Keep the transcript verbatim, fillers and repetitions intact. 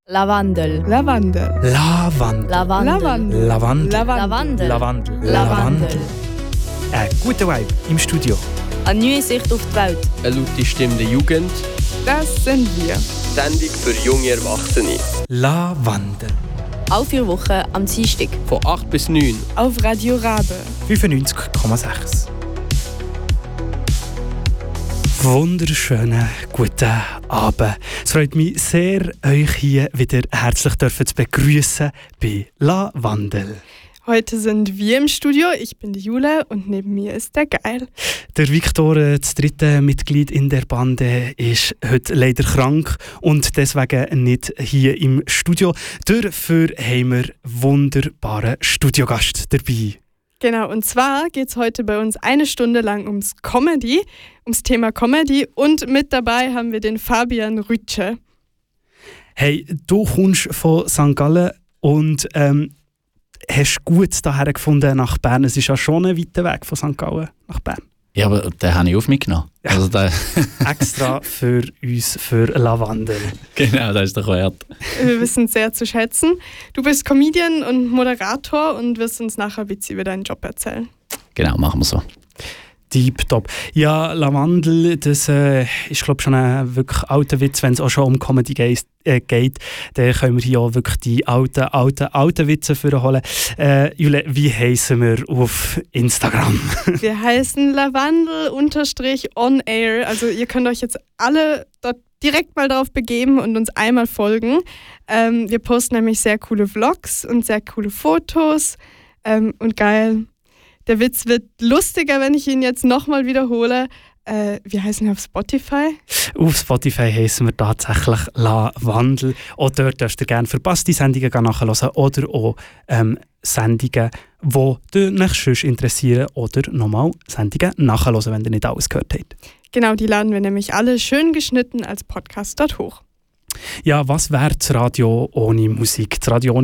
Lavandel. Lavandel. Lavandel. Lavandel. Lavandel. Lavandel. Lavandel. Lavandel. Ein guter Vibe im Studio. Eine neue Sicht auf die Welt. Eine laute Stimme der Jugend. Das sind wir. Sendung für junge Erwachsene. Lavandel. Alle vier Wochen am Dienstag. Von acht bis neun. Auf Radio Rabe. fünfundneunzig Komma sechs. Wunderschönen guten Abend. Es freut mich sehr, euch hier wieder herzlich dürfen zu begrüßen bei Lavandel. Heute sind wir im Studio. Ich bin die Jule und neben mir ist der Geil. Der Viktor, das dritte Mitglied in der Bande, ist heute leider krank und deswegen nicht hier im Studio. Dafür haben wir einen wunderbaren Studiogast dabei. Genau, und zwar geht es heute bei uns eine Stunde lang ums Comedy, ums Thema Comedy, und mit dabei haben wir den Fabian Rütsche. Hey, du kommst von Sankt Gallen und ähm, hast gut daher gefunden nach Bern. Es ist ja schon ein weiter Weg von Sankt Gallen nach Bern. Ja, aber den habe ich auf mich genommen. Ja. Also der Extra für uns, für Lavandel. Genau, das ist doch wert. Wir wissen es sehr zu schätzen. Du bist Comedian und Moderator und wirst uns nachher ein bisschen über deinen Job erzählen. Genau, machen wir so. Tipptopp. Ja, Lavandel, das äh, ist glaube ich schon ein wirklich alter Witz, wenn es auch schon um Comedy geht. Äh, geht dann können wir hier auch wirklich die alten, alten, alten Witze vorholen. Äh, Jule, wie heissen wir auf Instagram? Wir heißen Lavandel-on-air. Also ihr könnt euch jetzt alle dort direkt mal drauf begeben und uns einmal folgen. Ähm, wir posten nämlich sehr coole Vlogs und sehr coole Fotos. Ähm, und geil. Der Witz wird lustiger, wenn ich ihn jetzt nochmal wiederhole. Äh, wir heißen auf Spotify. Auf Spotify heissen wir tatsächlich Lavandel. Auch dort dürft ihr gerne verpasste Sendungen nachhören oder auch ähm, Sendungen, die euch sonst interessieren, oder nochmal Sendungen nachhören, wenn ihr nicht alles gehört habt. Genau, die laden wir nämlich alle schön geschnitten als Podcast dort hoch. Ja, was wäre das Radio ohne Musik? Das Radio ohne